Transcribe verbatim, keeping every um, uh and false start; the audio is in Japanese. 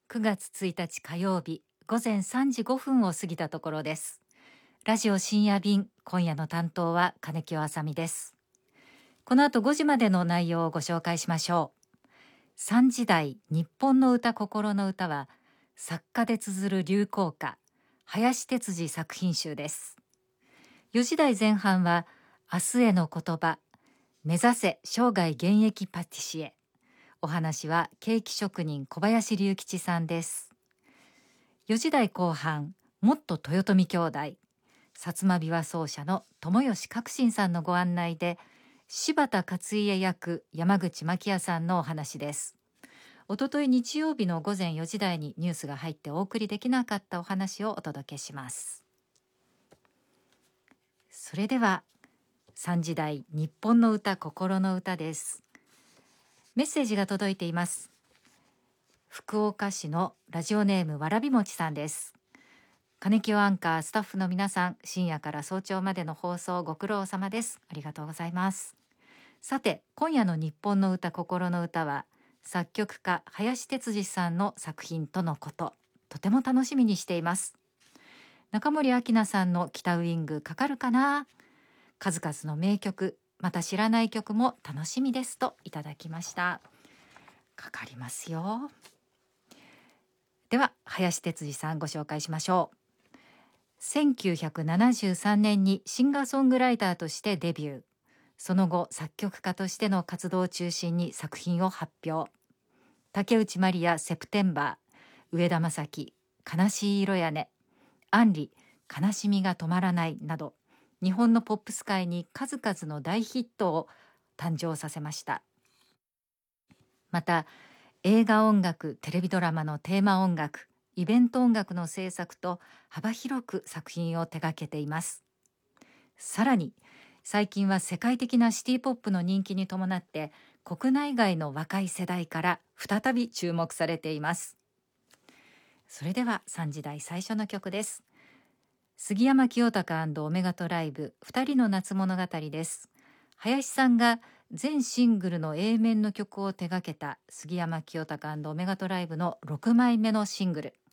くがつついたち火曜日午前さんじごふんを過ぎたところです。ラジオ深夜便、今夜の担当は金清あさみです。この後ごじまでの内容をご紹介しましょう。さんじ台日本の歌心の歌は作家で綴る流行歌、林哲司作品集です。よじ台前半は明日への言葉、目指せ生涯現役パティシエ。お話はケーキ職人小林隆吉さんです。よじ台後半、もっと豊臣兄弟、薩摩琵琶奏者の友吉革新さんのご案内で、柴田勝家役山口真紀也さんのお話です。おととい日曜日の午前よじ台にニュースが入ってお送りできなかったお話をお届けします。それではさんじ台日本の歌心の歌です。メッセージが届いています。福岡市のラジオネームわらびもちさんです。金清アンカースタッフの皆さん、深夜から早朝までの放送ご苦労様です。ありがとうございます。さて、今夜の日本の歌心の歌は作曲家林哲司さんの作品とのこと。とても楽しみにしています。中森明菜さんの北ウイングかかるかな。数々の名曲、また知らない曲も楽しみですといただきました。かかりますよ。では林哲司さんご紹介しましょう。せんきゅうひゃくななじゅうさんねんにシンガーソングライターとしてデビュー。その後作曲家としての活動を中心に作品を発表。竹内まりやセプテンバー、上田正樹、悲しい色やね、アンリ、悲しみが止まらないなど、日本のポップス界に数々の大ヒットを誕生させました。また映画音楽、テレビドラマのテーマ音楽、イベント音楽の制作と幅広く作品を手掛けています。さらに最近は世界的なシティポップの人気に伴って国内外の若い世代から再び注目されています。それではさんじ台最初の曲です。杉山清隆&オメガトライブふたりの夏物語です。林さんが全シングルの A 面の曲を手掛けた杉山清隆&オメガトライブのろくまいめのシングル。